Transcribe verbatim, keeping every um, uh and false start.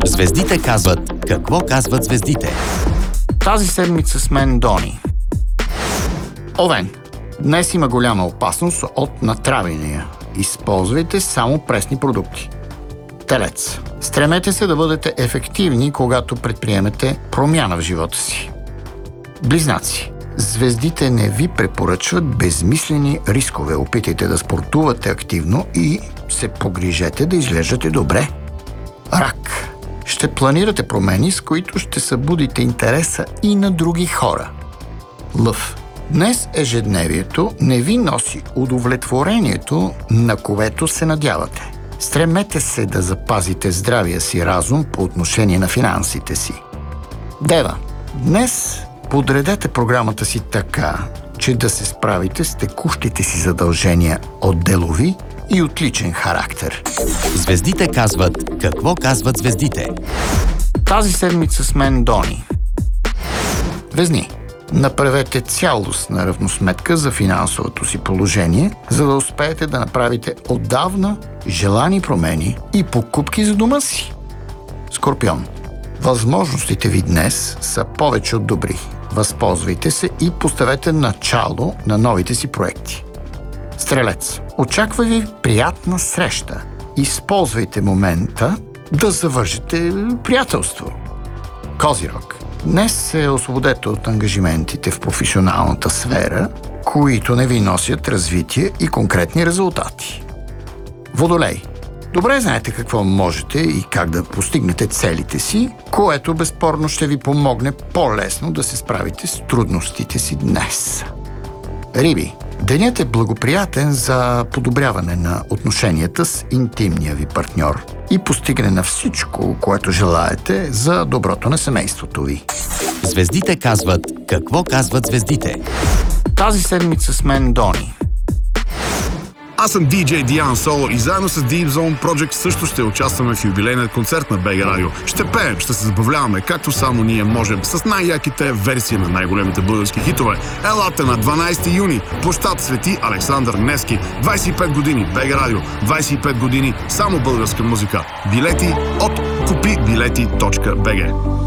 Звездите казват какво казват звездите. Тази седмица с мен Дони. Овен. Днес има голяма опасност от натравяния. Използвайте само пресни продукти. Телец. Стремете се да бъдете ефективни, когато предприемете промяна в живота си. Близнаци. Звездите не ви препоръчват безмислени рискове. Опитайте да спортувате активно и се погрижете да изглеждате добре. Рак. Ще планирате промени, с които ще събудите интереса и на други хора. Лъв. Днес ежедневието не ви носи удовлетворението, на което се надявате. Стремете се да запазите здравия си разум по отношение на финансите си. Дева. Днес подредете програмата си така, че да се справите с текущите си задължения от делови и от личен характер. Звездите казват какво казват звездите. Тази седмица с мен Дони. Везни. Направете цялостна равносметка за финансовото си положение, за да успеете да направите отдавна желани промени и покупки за дома си. Скорпион. Възможностите ви днес са повече от добри. Възползвайте се и поставете начало на новите си проекти. Стрелец. Очаква ви приятна среща. Използвайте момента да завържете приятелство. Козирог. Днес се освободете от ангажиментите в професионалната сфера, които не ви носят развитие и конкретни резултати. Водолей. Добре знаете какво можете и как да постигнете целите си, което безспорно ще ви помогне по-лесно да се справите с трудностите си днес. Риби. Денят е благоприятен за подобряване на отношенията с интимния ви партньор и постигане на всичко, което желаете за доброто на семейството ви. Звездите казват какво казват звездите. Тази седмица с мен Дони. Аз съм диджей Диан Соло и заедно с Deep Zone Project също ще участваме в юбилейният концерт на БГ Радио. Ще пеем, ще се забавляваме, както само ние можем, с най-яките версии на най-големите български хитове. Елате на дванайсети юни, площад Свети Александър Невски. двайсет и пет години БГ Радио, двайсет и пет години само българска музика. Билети от купи билети точка би джи.